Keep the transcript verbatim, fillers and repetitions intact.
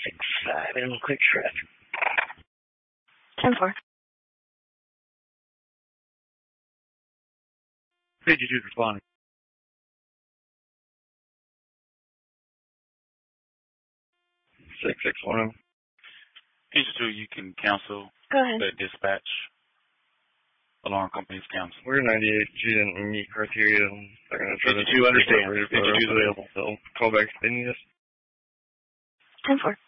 six five, and quick traffic. ten four. fifty-two responding. six six one zero. fifty-two, you can cancel Go ahead. the dispatch. Alarm company's cancel. We're ninety-eight. She didn't meet criteria. They're going to try to fifty-two understand. fifty-two is available. They'll call back if they need us. ten four.